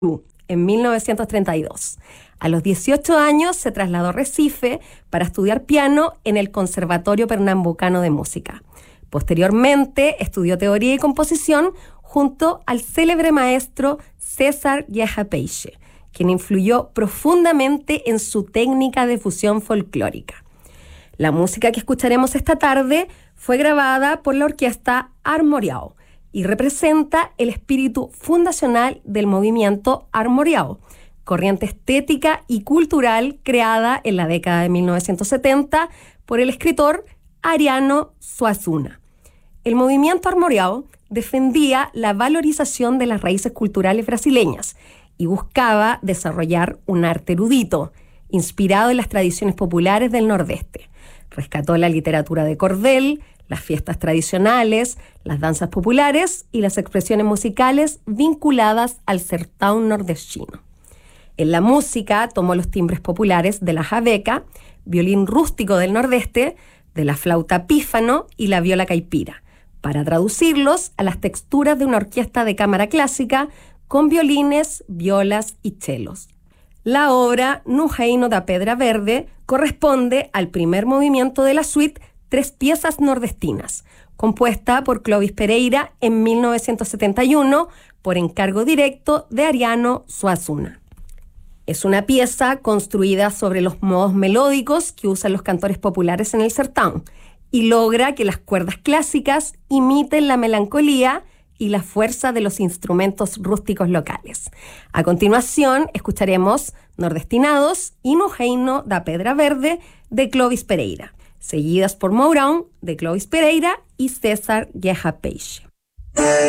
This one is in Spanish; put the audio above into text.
en 1932. A los 18 años se trasladó a Recife para estudiar piano en el Conservatorio Pernambucano de Música. Posteriormente estudió teoría y composición junto al célebre maestro César Gueja Peixe, quien influyó profundamente en su técnica de fusión folclórica. La música que escucharemos esta tarde fue grabada por la orquesta Armoriao y representa el espíritu fundacional del movimiento Armoriao, corriente estética y cultural creada en la década de 1970 por el escritor Ariano Suassuna. El movimiento Armoriao defendía la valorización de las raíces culturales brasileñas y buscaba desarrollar un arte erudito, inspirado en las tradiciones populares del Nordeste. Rescató la literatura de cordel, las fiestas tradicionales, las danzas populares y las expresiones musicales vinculadas al sertão nordestino. En la música tomó los timbres populares de la jabeca, violín rústico del Nordeste, de la flauta pífano y la viola caipira, para traducirlos a las texturas de una orquesta de cámara clásica con violines, violas y chelos. La obra No Reino da Pedra Verde corresponde al primer movimiento de la suite Tres piezas nordestinas, compuesta por Clovis Pereira en 1971 por encargo directo de Ariano Suassuna. Es una pieza construida sobre los modos melódicos que usan los cantores populares en el sertão y logra que las cuerdas clásicas imiten la melancolía y la fuerza de los instrumentos rústicos locales. A continuación, escucharemos Nordestinados y No Reino da Pedra Verde de Clovis Pereira, seguidas por Mourão de Clovis Pereira y César Gueja Peixe.